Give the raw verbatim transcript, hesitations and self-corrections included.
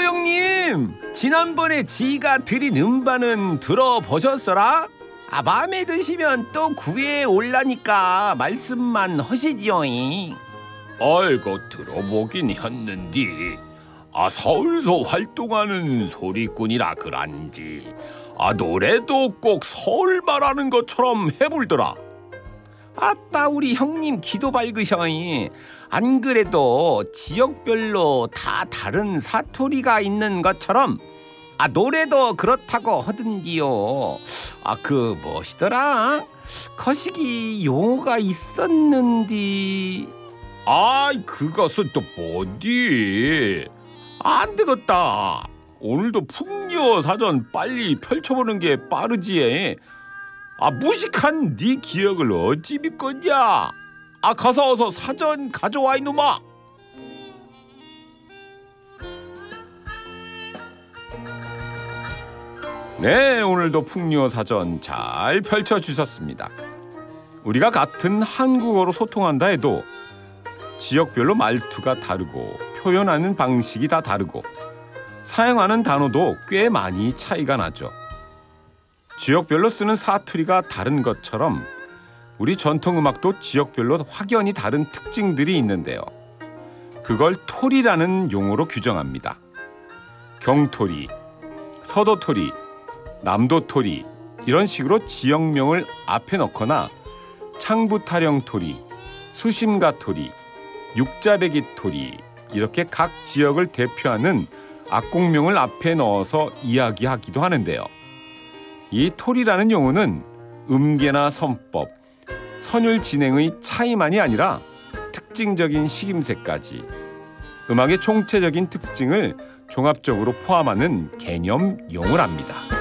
형님, 지난번에 지가 드린 음반은 들어보셨어라? 아, 마음에 드시면 또 구해 올라니까 말씀만 하시지요잉. 아이고 들어보긴 했는디. 아 서울서 활동하는 소리꾼이라 그런지 아 노래도 꼭 서울 말하는 것처럼 해불더라. 아따, 우리 형님 기도 밝으셔잉. 안 그래도 지역별로 다 다른 사투리가 있는 것처럼 아 노래도 그렇다고 하던디요. 아 그 뭐시더라? 거시기 용어가 있었는디. 아이 그것은 또 뭐디? 안 되겠다. 오늘도 풍요 사전 빨리 펼쳐보는 게 빠르지. 아 무식한 네 기억을 어찌 믿겠냐? 아 가서 어서 사전 가져와 이놈아. 네, 오늘도 풍요 사전 잘 펼쳐주셨습니다. 우리가 같은 한국어로 소통한다 해도 지역별로 말투가 다르고 표현하는 방식이 다 다르고 사용하는 단어도 꽤 많이 차이가 나죠. 지역별로 쓰는 사투리가 다른 것처럼 우리 전통음악도 지역별로 확연히 다른 특징들이 있는데요. 그걸 토리라는 용어로 규정합니다. 경토리, 서도토리, 남도토리 이런 식으로 지역명을 앞에 넣거나 창부타령토리, 수심가토리, 육자배기토리 이렇게 각 지역을 대표하는 악곡명을 앞에 넣어서 이야기하기도 하는데요. 이 토리라는 용어는 음계나 선법, 선율 진행의 차이만이 아니라 특징적인 식임새까지 음악의 총체적인 특징을 종합적으로 포함하는 개념 용어랍니다.